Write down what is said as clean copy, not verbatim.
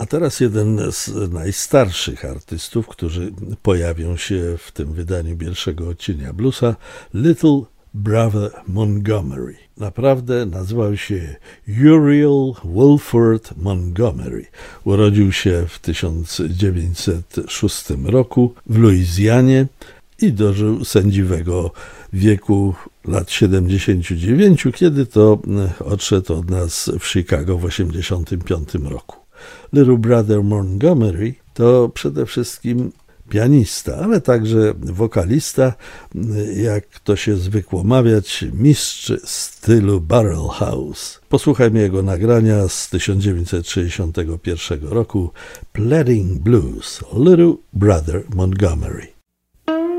A teraz jeden z najstarszych artystów, którzy pojawią się w tym wydaniu pierwszego odcienia bluesa, Little Brother Montgomery. Naprawdę nazywał się Uriel Wilford Montgomery. Urodził się w 1906 roku w Luizjanie i dożył sędziwego wieku lat 79, kiedy to odszedł od nas w Chicago w 1985 roku. Little Brother Montgomery to przede wszystkim pianista, ale także wokalista, jak to się zwykło mawiać, mistrz stylu Barrel House. Posłuchajmy jego nagrania z 1961 roku, Pleading Blues, Little Brother Montgomery.